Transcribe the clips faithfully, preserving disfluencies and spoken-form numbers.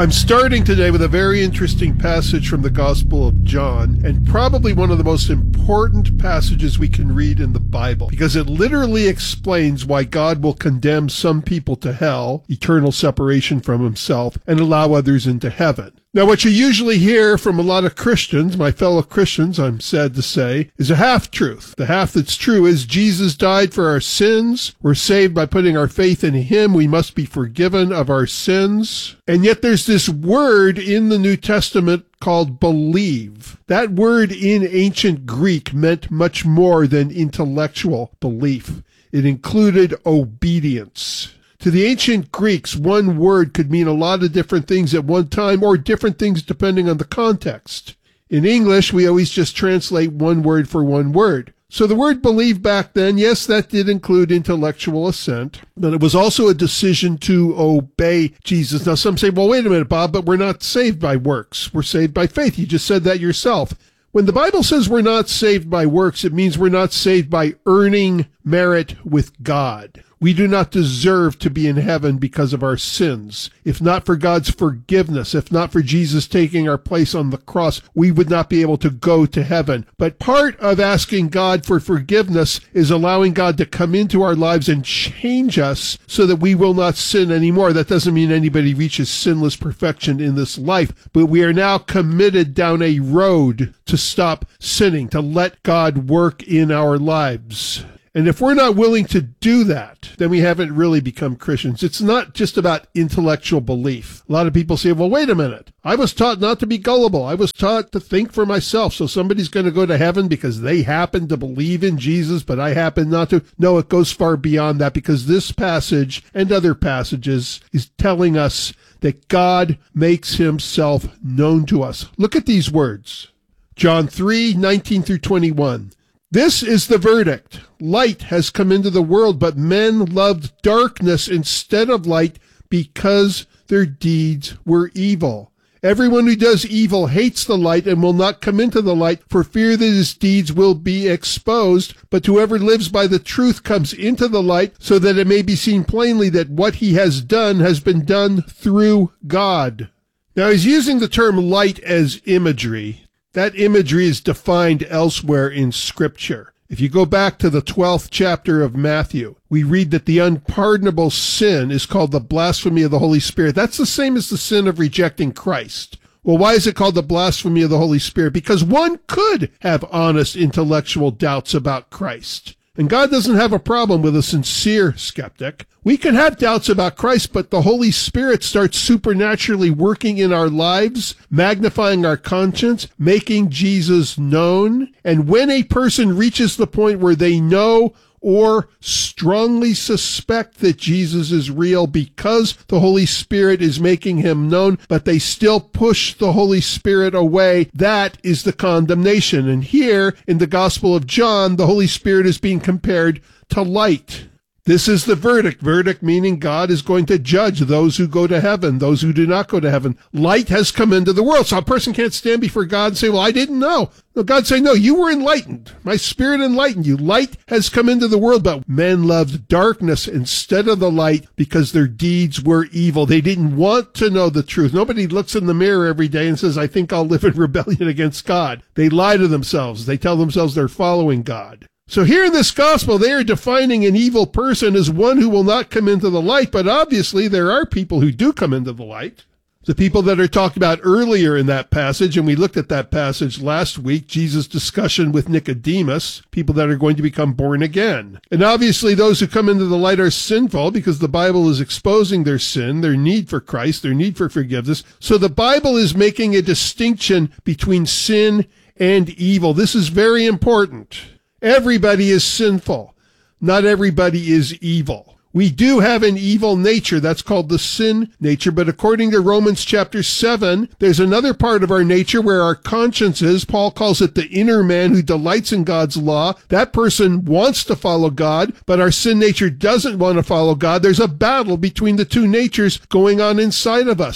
I'm starting today with a very interesting passage from the Gospel of John, and probably one of the most important passages we can read in the Bible, because it literally explains why God will condemn some people to hell, eternal separation from himself, and allow others into heaven. Now, what you usually hear from a lot of Christians, my fellow Christians, I'm sad to say, is a half-truth. The half that's true is Jesus died for our sins. We're saved by putting our faith in him. We must be forgiven of our sins. And yet there's this word in the New Testament called believe. That word in ancient Greek meant much more than intellectual belief. It included obedience. To the ancient Greeks, one word could mean a lot of different things at one time, or different things depending on the context. In English, we always just translate one word for one word. So the word believe back then, yes, that did include intellectual assent, but it was also a decision to obey Jesus. Now some say, well, wait a minute, Bob, but we're not saved by works. We're saved by faith. You just said that yourself. When the Bible says we're not saved by works, it means we're not saved by earning merit with God. We do not deserve to be in heaven because of our sins. If not for God's forgiveness, if not for Jesus taking our place on the cross, we would not be able to go to heaven. But part of asking God for forgiveness is allowing God to come into our lives and change us so that we will not sin anymore. That doesn't mean anybody reaches sinless perfection in this life, but we are now committed down a road to stop sinning, to let God work in our lives. And if we're not willing to do that, then we haven't really become Christians. It's not just about intellectual belief. A lot of people say, well, wait a minute. I was taught not to be gullible. I was taught to think for myself. So somebody's going to go to heaven because they happen to believe in Jesus, but I happen not to. No, it goes far beyond that, because this passage and other passages is telling us that God makes himself known to us. Look at these words. John three, nineteen through twenty-one. This is the verdict. Light has come into the world, but men loved darkness instead of light because their deeds were evil. Everyone who does evil hates the light and will not come into the light for fear that his deeds will be exposed. But whoever lives by the truth comes into the light so that it may be seen plainly that what he has done has been done through God. Now, he's using the term light as imagery. That imagery is defined elsewhere in Scripture. If you go back to the twelfth chapter of Matthew, we read that the unpardonable sin is called the blasphemy of the Holy Spirit. That's the same as the sin of rejecting Christ. Well, why is it called the blasphemy of the Holy Spirit? Because one could have honest intellectual doubts about Christ. And God doesn't have a problem with a sincere skeptic. We can have doubts about Christ, but the Holy Spirit starts supernaturally working in our lives, magnifying our conscience, making Jesus known. And when a person reaches the point where they know or strongly suspect that Jesus is real because the Holy Spirit is making him known, but they still push the Holy Spirit away, that is the condemnation. And here in the Gospel of John, the Holy Spirit is being compared to light. This is the verdict. Verdict meaning God is going to judge those who go to heaven, those who do not go to heaven. Light has come into the world. So a person can't stand before God and say, well, I didn't know. No, God say, no, you were enlightened. My Spirit enlightened you. Light has come into the world, but men loved darkness instead of the light because their deeds were evil. They didn't want to know the truth. Nobody looks in the mirror every day and says, I think I'll live in rebellion against God. They lie to themselves. They tell themselves they're following God. So here in this gospel, they are defining an evil person as one who will not come into the light, but obviously there are people who do come into the light. The people that are talked about earlier in that passage, and we looked at that passage last week, Jesus' discussion with Nicodemus, people that are going to become born again. And obviously those who come into the light are sinful because the Bible is exposing their sin, their need for Christ, their need for forgiveness. So the Bible is making a distinction between sin and evil. This is very important. Everybody is sinful. Not everybody is evil. We do have an evil nature. That's called the sin nature. But according to Romans chapter seven, there's another part of our nature where our conscience is. Paul calls it the inner man who delights in God's law. That person wants to follow God, but our sin nature doesn't want to follow God. There's a battle between the two natures going on inside of us.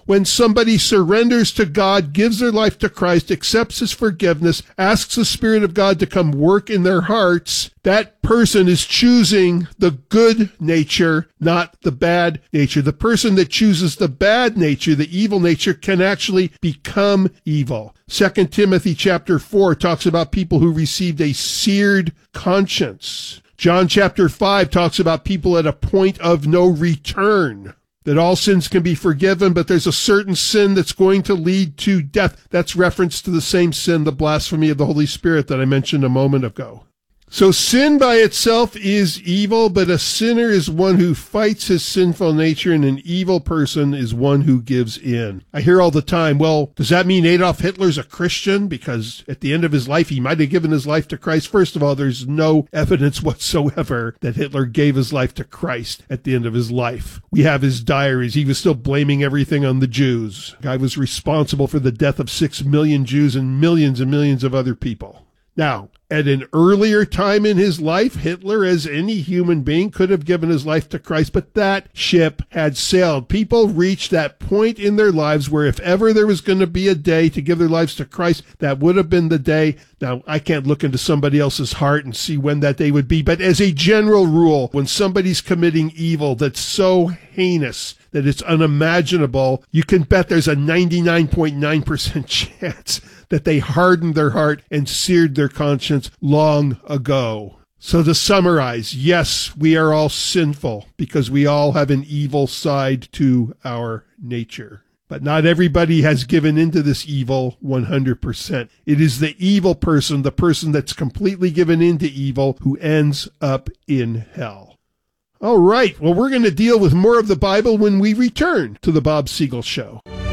When somebody surrenders to God, gives their life to Christ, accepts his forgiveness, asks the Spirit of God to come work in their hearts, that person is choosing the good nature, not the bad nature. The person that chooses the bad nature, the evil nature, can actually become evil. Second Timothy chapter four talks about people who received a seared conscience. John chapter five talks about people at a point of no return. That all sins can be forgiven, but there's a certain sin that's going to lead to death. That's reference to the same sin, the blasphemy of the Holy Spirit that I mentioned a moment ago. So sin by itself is evil, but a sinner is one who fights his sinful nature, and an evil person is one who gives in. I hear all the time, well, does that mean Adolf Hitler's a Christian? Because at the end of his life, he might have given his life to Christ. First of all, there's no evidence whatsoever that Hitler gave his life to Christ at the end of his life. We have his diaries. He was still blaming everything on the Jews. The guy was responsible for the death of six million Jews and millions and millions of other people. Now, at an earlier time in his life, Hitler, as any human being, could have given his life to Christ, but that ship had sailed. People reached that point in their lives where if ever there was going to be a day to give their lives to Christ, that would have been the day. Now, I can't look into somebody else's heart and see when that day would be, but as a general rule, when somebody's committing evil that's so heinous that it's unimaginable, you can bet there's a ninety-nine point nine percent chance that they hardened their heart and seared their conscience long ago. So to summarize, yes, we are all sinful because we all have an evil side to our nature. But not everybody has given into this evil one hundred percent. It is the evil person, the person that's completely given into evil, who ends up in hell. All right, well, we're going to deal with more of the Bible when we return to the Bob Siegel Show.